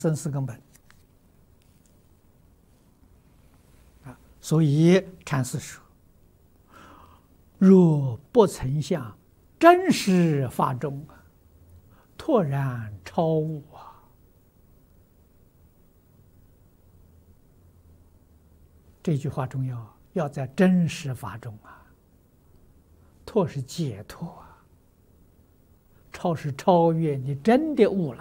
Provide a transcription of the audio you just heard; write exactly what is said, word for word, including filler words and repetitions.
生死根本啊，所以禅师说：“若不曾向真实法中啊，拓然超悟啊。”这句话重要，要在真实法中啊。拓是解脱啊，超是超越，你真的悟了。